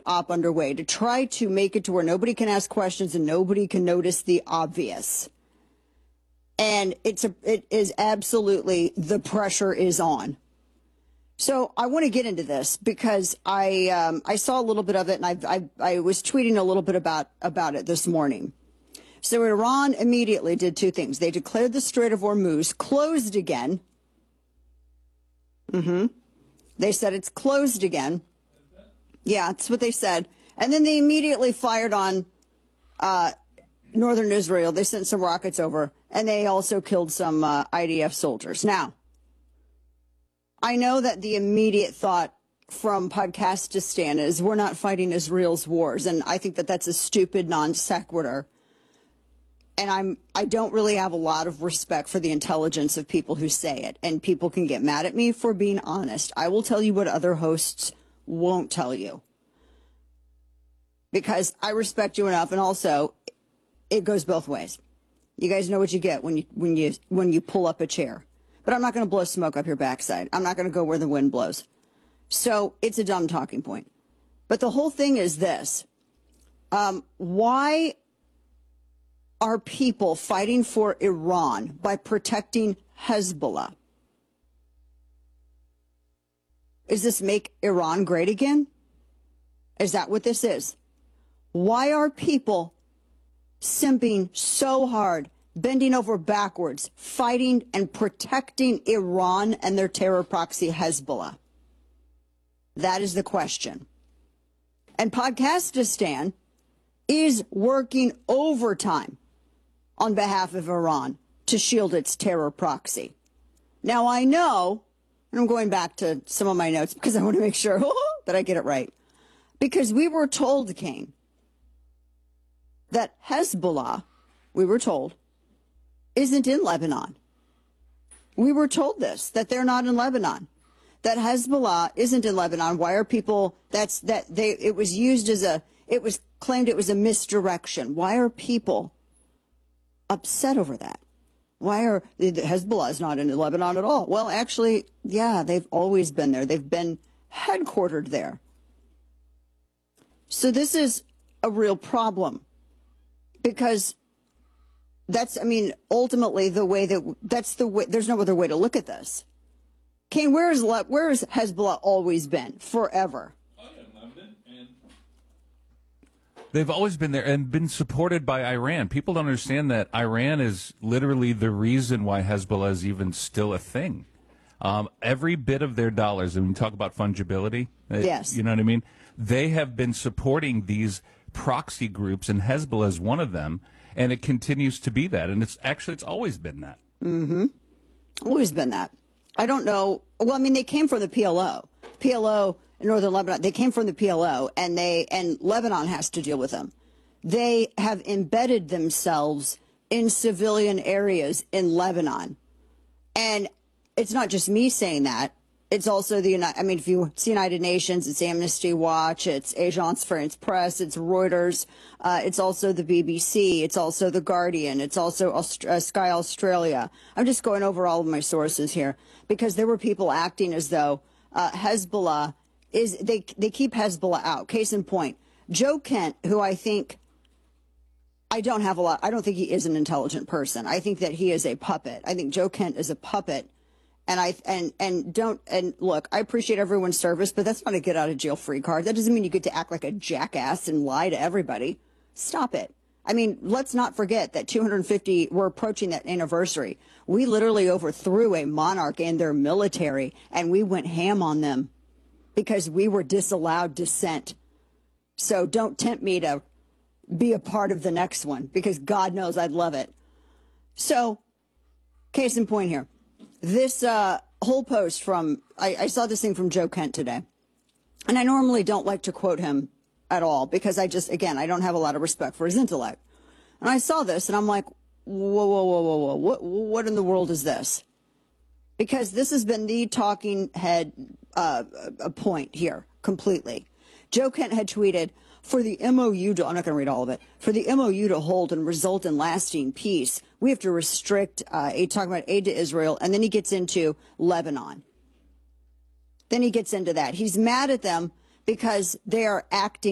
op underway to try to make it to where nobody can ask questions and nobody can notice the obvious. And it is absolutely, the pressure is on. So I want to get into this because I saw a little bit of it, and I was tweeting a little bit about it this morning. So Iran immediately did two things. They declared the Strait of Hormuz closed again. They said it's closed again. Yeah, that's what they said. And then they immediately fired on northern Israel. They sent some rockets over, and they also killed some IDF soldiers. Now, I know that the immediate thought from Podcastistan is we're not fighting Israel's wars, and I think that that's a stupid non sequitur. And I don't really have a lot of respect for the intelligence of people who say it, and people can get mad at me for being honest. I will tell you what other hosts won't tell you, because I respect you enough, and also it goes both ways. You guys know what you get when you pull up a chair. But I'm not going to blow smoke up your backside. I'm not going to go where the wind blows. So it's a dumb talking point. But the whole thing is this. Why are people fighting for Iran by protecting Hezbollah? Is this make Iran great again? Is that what this is? Why are people simping so hard, bending over backwards, fighting and protecting Iran and their terror proxy Hezbollah? That is the question. And Podcastistan is working overtime on behalf of Iran to shield its terror proxy. Now, I know, and I'm going back to some of my notes because I want to make sure that I get it right, because we were told, Kane, that Hezbollah, we were told, isn't in Lebanon. We were told this, that they're not in Lebanon, that Hezbollah isn't in Lebanon. Why are people, it was used as it was claimed it was a misdirection. Why are people upset over that? Hezbollah is not in Lebanon at all? Well, actually, yeah, they've always been there. They've been headquartered there. So this is a real problem, because ultimately that's the way, there's no other way to look at this. Kane, where has Hezbollah always been? Forever. Oh, yeah, Lebanon, and they've always been there and been supported by Iran. People don't understand that Iran is literally the reason why Hezbollah is even still a thing. Every bit of their dollars, and we talk about fungibility, yes, you know what I mean? They have been supporting these proxy groups, and Hezbollah is one of them. And it continues to be that. And it's always been that. Mm-hmm. Always been that. I don't know. Well, I mean, they came from the PLO. PLO in northern Lebanon, they came from the PLO, and Lebanon has to deal with them. They have embedded themselves in civilian areas in Lebanon. And it's not just me saying that. It's also if you see United Nations, it's Amnesty Watch, it's Agence France Presse, it's Reuters, it's also the BBC, it's also The Guardian, it's also Sky Australia. I'm just going over all of my sources here, because there were people acting as though Hezbollah they keep Hezbollah out. Case in point, Joe Kent, who I think, I don't think he is an intelligent person. I think that he is a puppet. I think Joe Kent is a puppet. And look, I appreciate everyone's service, but that's not a get out of jail free card. That doesn't mean you get to act like a jackass and lie to everybody. Stop it. I mean, let's not forget that we're approaching that anniversary. We literally overthrew a monarch and their military, and we went ham on them because we were disallowed dissent. So don't tempt me to be a part of the next one, because God knows I'd love it. So, case in point here. This whole post I saw this thing from Joe Kent today, and I normally don't like to quote him at all, because I don't have a lot of respect for his intellect. And I saw this, and I'm like, whoa, what in the world is this? Because this has been the talking head point here completely. Joe Kent had tweeted, for the MOU to, I'm not going to read all of it, for the MOU to hold and result in lasting peace, we have to restrict, talking about aid to Israel, and then he gets into Lebanon. Then he gets into that. He's mad at them because they are acting